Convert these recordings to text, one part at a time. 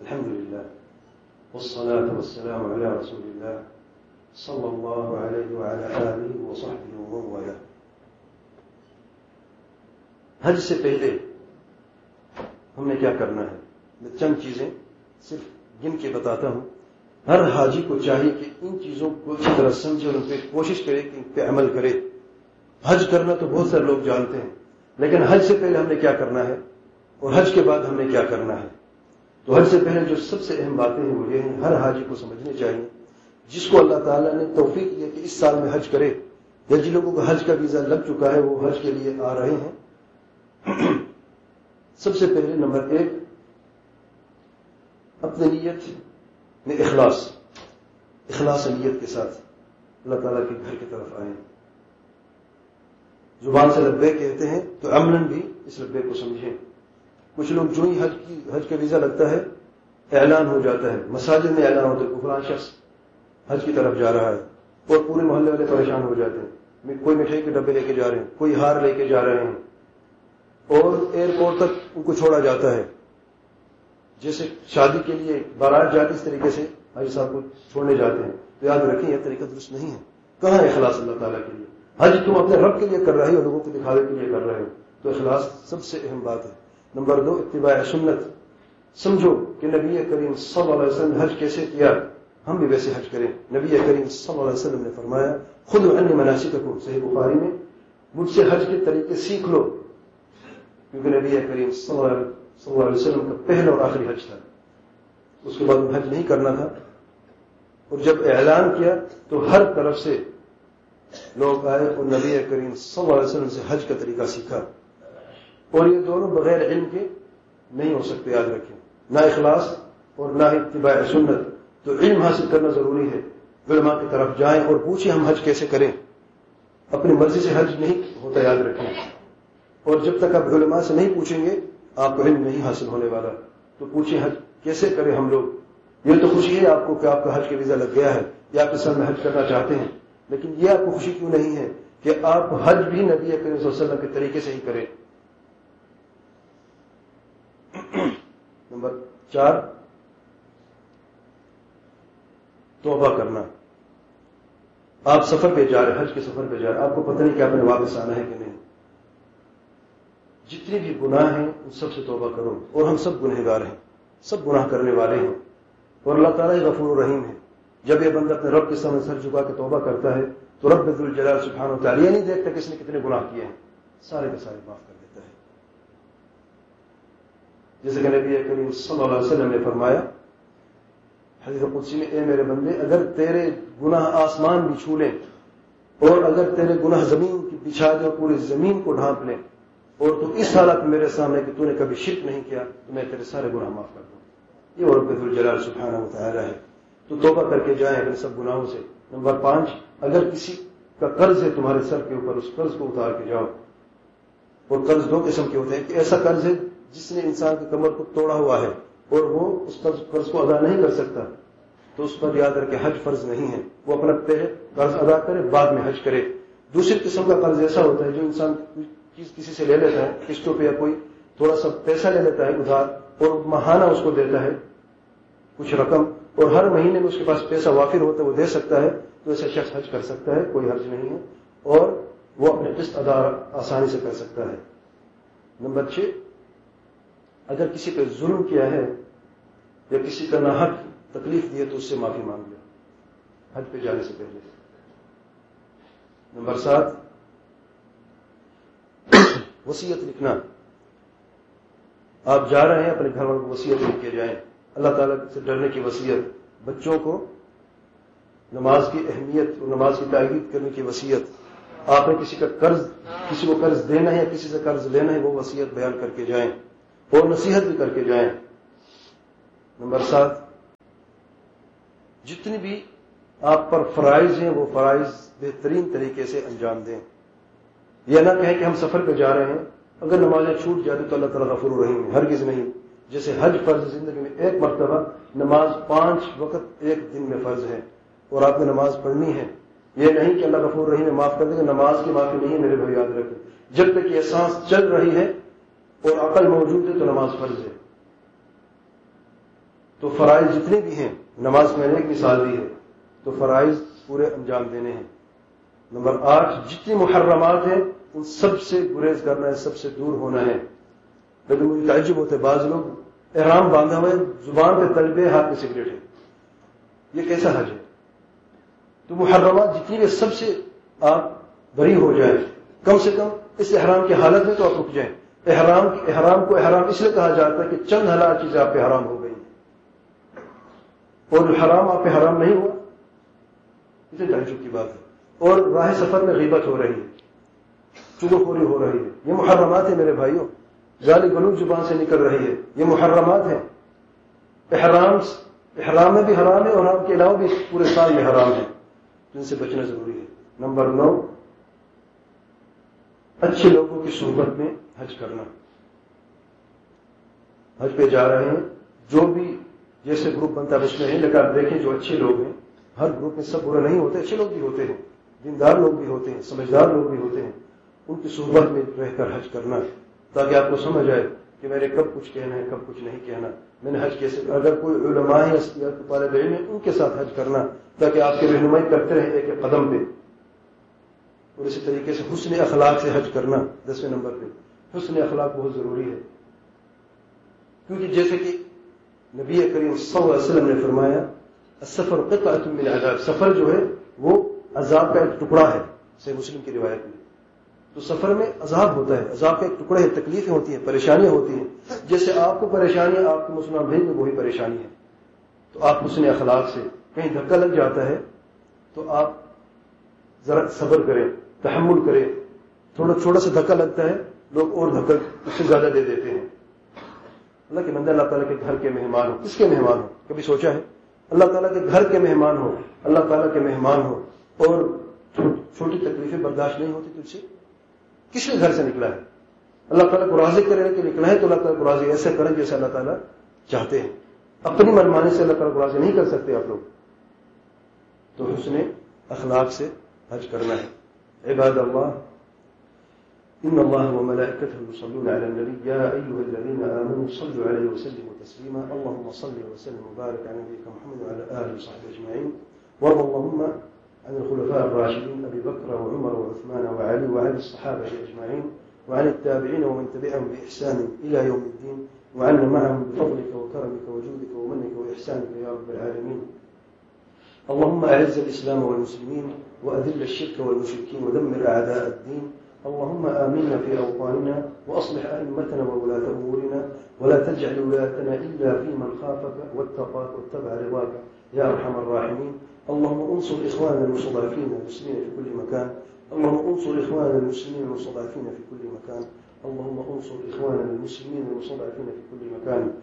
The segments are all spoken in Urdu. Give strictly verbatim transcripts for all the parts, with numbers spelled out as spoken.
الحمد لله والصلاة والسلام على رسول الله صلى الله عليه وعلى آله وصحبه ومن والاه. حج سے پہلے ہم نے کیا کرنا ہے؟ میں چند چیزیں صرف گن کے بتاتا ہوں. ہر حاجی کو چاہیے کہ ان چیزوں کو اچھی طرح سمجھے اور ان پہ کوشش کرے کہ ان پہ عمل کرے. حج کرنا تو بہت سارے لوگ جانتے ہیں، لیکن حج سے پہلے ہم نے کیا کرنا ہے اور حج کے بعد ہم نے کیا کرنا ہے. تو حج سے پہلے جو سب سے اہم باتیں ہیں وہ یہ ہیں، ہر حاجی کو سمجھنی چاہیے. جس کو اللہ تعالیٰ نے توفیق دی کہ اس سال میں حج کرے، یا جن لوگوں کو حج کا ویزا لگ چکا ہے وہ حج کے لیے آ رہے ہیں، سب سے پہلے نمبر ایک، اپنی نیت میں اخلاص اخلاص نیت کے ساتھ اللہ تعالیٰ کے گھر کی طرف آئیں. زبان سے لبیک کہتے ہیں تو عملاً بھی اس لبیک کو سمجھیں. کچھ لوگ جو ہی حج کی حج کا ویزا لگتا ہے اعلان ہو جاتا ہے، مساجد میں اعلان ہوتا ہے کہ فلاں شخص حج کی طرف جا رہا ہے، اور پورے محلے والے پریشان ہو جاتے ہیں. کوئی مٹھائی کے ڈبے لے کے جا رہے ہیں، کوئی ہار لے کے جا رہے ہیں، اور ایئرپورٹ تک ان کو چھوڑا جاتا ہے. جیسے شادی کے لیے بارات جاتی اس طریقے سے حاجی صاحب کو چھوڑنے جاتے ہیں. تو یاد رکھیں یہ طریقہ درست نہیں ہے. کہاں ہے اخلاص اللہ تعالیٰ کے لیے؟ حج تم اپنے رب کے لیے کر رہے ہو، لوگوں کو دکھاوے کے لیے کر رہے ہو. تو اخلاص سب سے اہم بات ہے. نمبر دو، اتباع سنت. سمجھو کہ نبی کریم صلی اللہ علیہ وسلم نے حج کیسے کیا، ہم بھی ویسے حج کریں. نبی کریم صلی اللہ علیہ وسلم نے فرمایا خذوا عنی مناسککم، صحیح بخاری میں، مجھ سے حج کے طریقے سیکھ لو. کیونکہ نبی کریم صلی اللہ علیہ وسلم کا پہلا اور آخری حج تھا، اس کے بعد حج نہیں کرنا تھا. اور جب اعلان کیا تو ہر طرف سے لوگ آئے اور نبی کریم صلی اللہ علیہ وسلم سے حج کا طریقہ سیکھا. اور یہ دونوں بغیر علم کے نہیں ہو سکتے، یاد رکھیں. نہ اخلاص اور نہ اتباع سنت. تو علم حاصل کرنا ضروری ہے. علماء کی طرف جائیں اور پوچھیں ہم حج کیسے کریں. اپنی مرضی سے حج نہیں ہوتا، یاد رکھیں. اور جب تک آپ علماء سے نہیں پوچھیں گے آپ کو علم نہیں حاصل ہونے والا. تو پوچھیں حج کیسے کریں ہم لوگ. یہ تو خوشی ہے آپ کو کہ آپ کا حج کا ویزا لگ گیا ہے یا آپ اس سال میں حج کرنا چاہتے ہیں، لیکن یہ آپ کو خوشی کیوں نہیں ہے کہ آپ حج بھی نبی کریم صلی اللہ علیہ وسلم کے طریقے سے ہی کریں. نمبر چار، توبہ کرنا. آپ سفر پہ جا رہے، حج کے سفر پہ جا رہے، آپ کو پتہ نہیں کہ آپ نے واپس آنا ہے کہ نہیں. جتنے بھی گناہ ہیں ان سب سے توبہ کرو. اور ہم سب گنہگار ہیں، سب گناہ کرنے والے ہیں، اور اللہ تعالیٰ غفور الرحیم ہے. جب یہ بندہ اپنے رب کے سامنے سر جھکا کے توبہ کرتا ہے تو رب ذوالجلال سبحانہ و تعالیٰ یہ نہیں دیکھتا کہ اس نے کتنے گناہ کیے ہیں، سارے کے سارے معاف کر دیتا ہے. جیسے کہ نبی کریم صلی اللہ علیہ وسلم نے فرمایا حدیث قدسی میں، اے میرے بندے اگر تیرے گناہ آسمان بھی چھو لیں اور اگر تیرے گناہ زمین کی بچھا دیں اور پوری زمین کو ڈھانپ لیں، اور تو اس حالت میں میرے سامنے کہ تو نے کبھی شرک نہیں کیا، تو میں تیرے سارے گناہ معاف کر دوں. یہ رب ذوالجلال سبحانہ و تعالیٰ ہے. تو توبہ کر کے جائیں اپنے سب گناہوں سے. نمبر پانچ، اگر کسی کا قرض ہے تمہارے سر کے اوپر، اس قرض کو اتار کے جاؤ. اور قرض دو قسم کے ہوتے ہیں، کہ ایسا قرض ہے جس نے انسان کی کمر کو توڑا ہوا ہے اور وہ اس قرض کو ادا نہیں کر سکتا، تو اس پر یاد رکھے حج فرض نہیں ہے. وہ اپنا پہلے قرض ادا کرے بعد میں حج کرے. دوسری قسم کا قرض ایسا ہوتا ہے جو انسان کسی سے لے لیتا ہے قسطوں پہ، یا کوئی تھوڑا سا پیسہ لے لیتا ہے ادھار اور ماہانہ اس کو دیتا ہے کچھ رقم، اور ہر مہینے میں اس کے پاس پیسہ وافر ہوتا ہے وہ دے سکتا ہے، تو ایسا شخص حج کر سکتا ہے، کوئی حرج نہیں ہے، اور وہ اپنے قسط ادا آسانی سے کر سکتا ہے. نمبر چھ، اگر کسی پہ ظلم کیا ہے یا کسی کا ناحق تکلیف دی ہے تو اس سے معافی مانگ لیا حج پہ جانے سے پہلے. نمبر سات، وصیت لکھنا. آپ جا رہے ہیں اپنے گھر والوں کو وصیت لکھ کے جائیں. اللہ تعالیٰ سے ڈرنے کی وصیت، بچوں کو نماز کی اہمیت اور نماز کی تاکید کرنے کی وصیت. آپ نے کسی کا قرض کسی کو قرض دینا ہے یا کسی سے قرض لینا ہے وہ وصیت بیان کر کے جائیں اور نصیحت بھی کر کے جائیں. نمبر سات، جتنی بھی آپ پر فرائض ہیں وہ فرائض بہترین طریقے سے انجام دیں. یہ نہ کہیں کہ ہم سفر پہ جا رہے ہیں، اگر نمازیں چھوٹ جاتی تو اللہ تعالیٰ غفور الرحیم ہے، ہرگز نہیں. جیسے حج فرض زندگی میں ایک مرتبہ، نماز پانچ وقت ایک دن میں فرض ہے اور آپ نے نماز پڑھنی ہے. یہ نہیں کہ اللہ غفور الرحیم ہے معاف کر دے گا، نماز کی معافی نہیں ہے میرے بھائی، یاد رکھیں. جب تک یہ سانس چل رہی ہے اور عقل موجود ہے تو نماز فرض ہے. تو فرائض جتنے بھی ہیں، نماز میں نے ایک مثال دی ہے، تو فرائض پورے انجام دینے ہیں۔ نمبر آٹھ، جتنی محرمات ہیں ان سب سے گریز کرنا ہے، سب سے دور ہونا ہے۔ لیکن مجھے تعجب ہوتا ہے، بعض لوگ احرام باندھا ہوا ہے، زبان پہ تلبے، ہاتھ میں سگریٹ ہے، یہ کیسا حج ہے؟ تو محرمات جتنی بھی سب سے آپ بری ہو جائیں، کم سے کم اس احرام کی حالت میں تو آپ رک جائیں۔ احرام کی احرام کو احرام اس لیے کہا جاتا ہے کہ چند حلال چیزیں آپ پہ حرام ہو گئی، اور جو حرام آپ پہ حرام نہیں ہوا، اسے تعجب کی بات ہے۔ اور راہ سفر میں غیبت ہو رہی ہے، چغل خوری ہو رہی ہے، یہ محرمات ہیں میرے بھائیوں۔ گالی گلوچ زبان سے نکل رہی ہے، یہ محرمات ہیں۔ احرام احرام میں بھی حرام ہے، اور حرام کے علاوہ بھی پورے سال میں حرام ہے، جن سے بچنا ضروری ہے۔ نمبر نو، اچھے لوگوں کی صحبت میں حج کرنا۔ حج پہ جا رہے ہیں، جو بھی جیسے گروپ بنتا ہے اس میں ہے، لیکن آپ دیکھیں جو اچھے لوگ ہیں، ہر گروپ میں سب برے نہیں ہوتے، اچھے لوگ بھی ہوتے ہیں، دیندار لوگ بھی ہوتے ہیں، سمجھدار لوگ بھی ہوتے ہیں، ان کی صحبت میں رہ کر حج کرنا، تاکہ آپ کو سمجھ آئے کہ میں نے کب کچھ کہنا ہے، کب کچھ نہیں کہنا، میں نے حج کیسے، اگر کوئی علماء ہے یا طالب علم ہے ان کے ساتھ حج کرنا، تاکہ آپ کی رہنمائی کرتے رہیں ایک ایک قدم پہ۔ اور اسی طریقے سے حسن اخلاق سے حج کرنا، دسویں نمبر پہ حسن اخلاق بہت ضروری ہے، کیونکہ جیسے کہ نبی کریم صلی اللہ علیہ وسلم نے فرمایا، السفر قطعۃ من عذاب، سفر جو ہے وہ عذاب کا ایک ٹکڑا ہے، صحیح مسلم کی روایت میں۔ تو سفر میں عذاب ہوتا ہے، عذاب کا ایک ٹکڑا ہے، تکلیفیں ہوتی ہیں، پریشانیاں ہوتی ہیں، جیسے آپ کو پریشانیاں آپ کے مسلمان بھائی میں وہی پریشانی ہے۔ تو آپ حسن اخلاق سے، کہیں دھکا لگ جاتا ہے تو آپ ذرا صبر کریں، تحمل کریں، تھوڑا چھوٹا سا دھکا لگتا ہے، لوگ اور دھکا اس سے زیادہ دے دیتے ہیں۔ اللہ کے بندے اللہ تعالیٰ کے گھر کے مہمان ہو، کس کے مہمان ہو؟ کبھی سوچا ہے؟ اللہ تعالیٰ کے گھر کے مہمان ہو، اللہ تعالیٰ کے مہمان ہو، اور چھوٹی تکلیفیں برداشت نہیں ہوتی تجھ سے؟ کس کے گھر سے نکلا ہے؟ اللہ تعالیٰ کو راضی کرنے کے نکلا ہے، تو اللہ تعالیٰ کو راضی ایسے کریں جیسے اللہ تعالیٰ چاہتے ہیں۔ اپنی منمانی سے اللہ تعالیٰ کو راضی نہیں کر سکتے آپ لوگ، تو حسن اخلاق سے حج کرنا ہے۔ عباد اللہ، ان اللہ وملائکته یصلون علی النبی یا ایها الذین آمنوا صلوا علیہ وسلموا تسلیما اللهم صل وسلم وبارك على نبيك محمد وعلى آله وصحبه اجمعین وارض اللهم عن الخلفاء الراشدين ابي بکر وعمر وعثمان وعلي وعن الصحابة اجمعین وعن التابعين ومن تبعهم بإحسان الى يوم الدين وعنا معهم بفضلك وكرمك وجودك ومنك وإحسانك يا رب العالمين اللهم أعز الإسلام والمسلمين وأذل الشرك والمشركين ودمر أعداء الدين اللهم آمنا في أوطاننا وأصلح أئمتنا وولاة أمورنا ولا تجعل ولايتنا إلا في من خافك واتقاك واتبع رضاك يا أرحم الراحمين اللهم انصر إخواننا المستضعفين المسلمين في كل مكان اللهم انصر إخواننا المسلمين المستضعفين في كل مكان اللهم انصر إخواننا المسلمين المستضعفين في كل مكان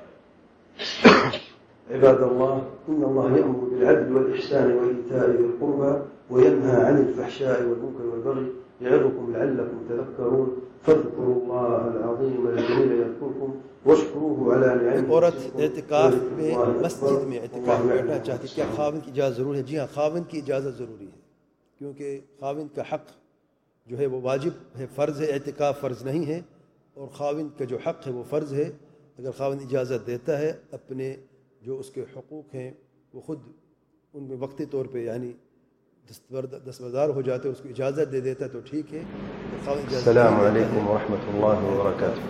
عباد الله إن الله يأمر بالعدل والإحسان وإيتاء ذي القربى وينهى عن الفحشاء والمنكر والبغي يعظكم لعلكم تذكرون فاذكروا الله العظيم الجليل يذكركم واشكروه على نعمه۔ عورت اعتکاف میں مسجد میں اعتکاف کرنا چاہتی ہے، کیا خاوند کی اجازت ضرور ہے؟ جی ہاں، خاوند کی اجازت ضروری ہے، کیونکہ خاوند کا حق جو ہے وہ واجب ہے، فرض ہے، اعتکاف فرض نہیں ہے، اور خاوند کا جو حق ہے وہ فرض ہے۔ اگر خاوند اجازت دیتا ہے، اپنے جو اس کے حقوق ہیں وہ خود ان میں وقتی طور پہ یعنی دستبردار ہو جاتے ہیں، اس کو اجازت دے دیتا ہے تو ٹھیک ہے۔ السلام علیکم ورحمۃ اللہ وبرکاتہ۔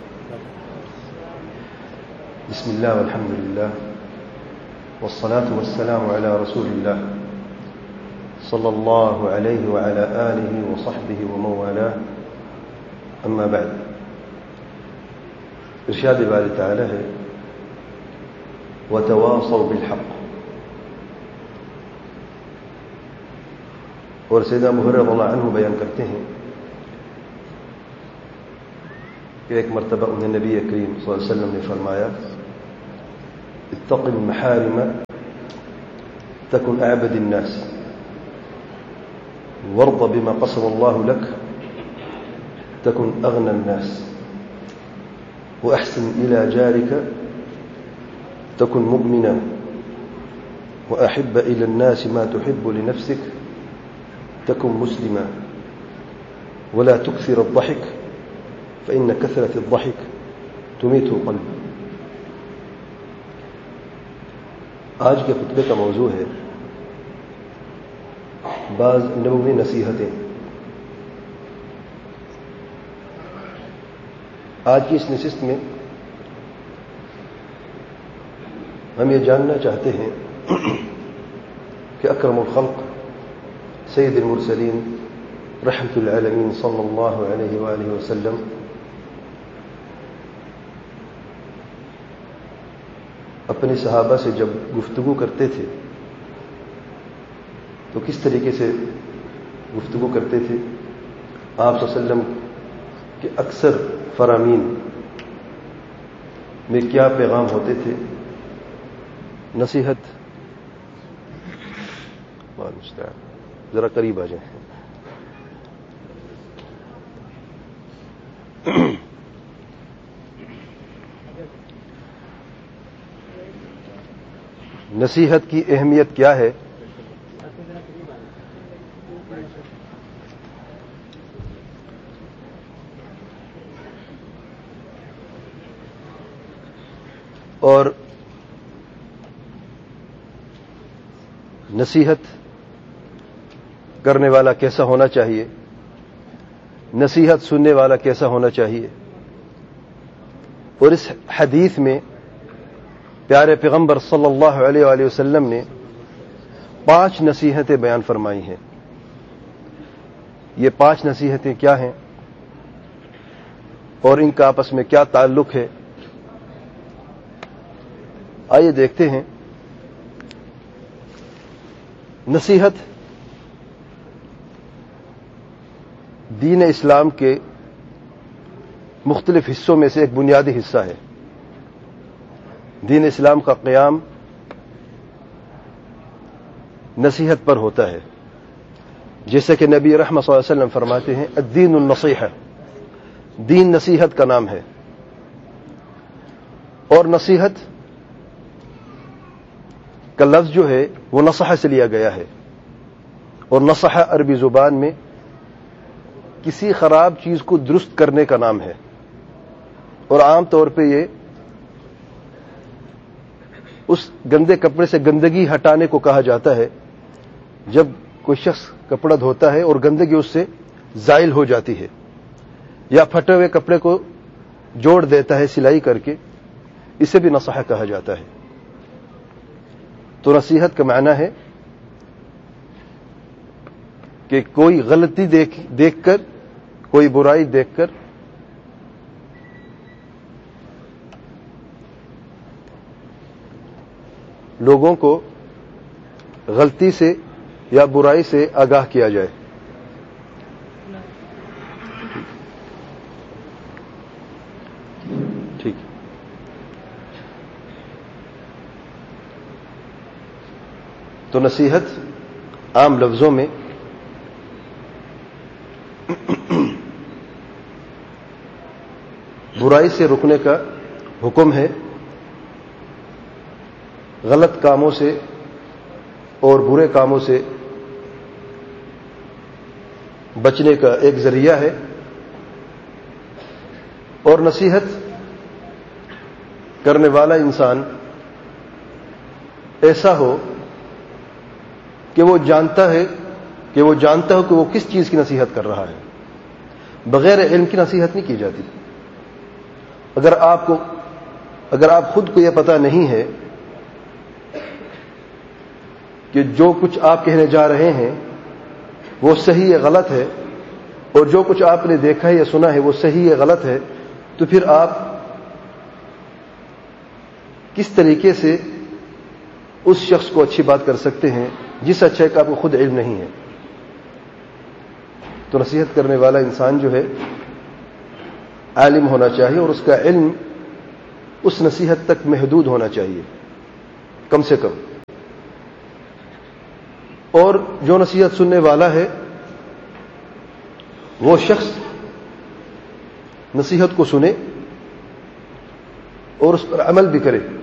بسم اللہ والحمد للہ والصلاة والسلام علی رسول اللہ صلی اللہ علیہ وعلی آلہ وصحبہ ومن والاه، اما بعد۔ ارشاد باری تعالی ہے وتواصوا بالحق، اور سیدنا ابو ہریرہ رضی اللہ عنہ بیان کرتے ہیں کہ ایک مرتبہ انہیں نبی کریم صلی اللہ علیہ وسلم نے فرمایا اتق المحارم تكن اعبد الناس وارض بما قسم الله لك تكن اغنى الناس واحسن الى جارك تكن مؤمنا واحب الى الناس ما تحب لنفسك تكن مسلما ولا تكثر الضحك فإن كثرة الضحك تميت القلب۔ آج کے خطبے کا موضوع ہے بعض نبوی نصیحتیں۔ آج کی اس نشست میں ہم یہ جاننا چاہتے ہیں کہ اکرم الخلق سید المرسلین رحمت العالمین صلی اللہ علیہ وآلہ وسلم اپنے صحابہ سے جب گفتگو کرتے تھے تو کس طریقے سے گفتگو کرتے تھے؟ آپ صلی اللہ علیہ وسلم کے اکثر فرامین میں کیا پیغام ہوتے تھے؟ نصیحت ذرا قریب آ جائیں۔ نصیحت کی اہمیت کیا ہے؟ اور نصیحت کرنے والا کیسا ہونا چاہیے؟ نصیحت سننے والا کیسا ہونا چاہیے؟ اور اس حدیث میں پیارے پیغمبر صلی اللہ علیہ وآلہ وسلم نے پانچ نصیحتیں بیان فرمائی ہیں۔ یہ پانچ نصیحتیں کیا ہیں اور ان کا آپس میں کیا تعلق ہے؟ آئیے دیکھتے ہیں۔ نصیحت دین اسلام کے مختلف حصوں میں سے ایک بنیادی حصہ ہے۔ دین اسلام کا قیام نصیحت پر ہوتا ہے، جیسے کہ نبی رحمت صلی اللہ علیہ وسلم فرماتے ہیں الدین النصیحہ، دین نصیحت کا نام ہے۔ اور نصیحت کا لفظ جو ہے وہ نصح سے لیا گیا ہے، اور نصح عربی زبان میں کسی خراب چیز کو درست کرنے کا نام ہے، اور عام طور پہ یہ اس گندے کپڑے سے گندگی ہٹانے کو کہا جاتا ہے۔ جب کوئی شخص کپڑا دھوتا ہے اور گندگی اس سے زائل ہو جاتی ہے، یا پھٹے ہوئے کپڑے کو جوڑ دیتا ہے سلائی کر کے، اسے بھی نصح کہا جاتا ہے۔ تو نصیحت کا معنی ہے کہ کوئی غلطی دیکھ دیکھ کر، کوئی برائی دیکھ کر لوگوں کو غلطی سے یا برائی سے آگاہ کیا جائے۔ ٹھیک۔ تو نصیحت عام لفظوں میں برائی سے رکنے کا حکم ہے، غلط کاموں سے اور برے کاموں سے بچنے کا ایک ذریعہ ہے۔ اور نصیحت کرنے والا انسان ایسا ہو کہ وہ جانتا ہے کہ وہ جانتا ہو کہ وہ کس چیز کی نصیحت کر رہا ہے۔ بغیر علم کی نصیحت نہیں کی جاتی۔ اگر آپ کو اگر آپ خود کو یہ پتہ نہیں ہے کہ جو کچھ آپ کہنے جا رہے ہیں وہ صحیح یا غلط ہے، اور جو کچھ آپ نے دیکھا ہے یا سنا ہے وہ صحیح یا غلط ہے، تو پھر آپ کس طریقے سے اس شخص کو اچھی بات کر سکتے ہیں جس اچھائی کا آپ کو خود علم نہیں ہے؟ تو نصیحت کرنے والا انسان جو ہے عالم ہونا چاہیے، اور اس کا علم اس نصیحت تک محدود ہونا چاہیے کم سے کم۔ اور جو نصیحت سننے والا ہے وہ شخص نصیحت کو سنے اور اس پر عمل بھی کرے۔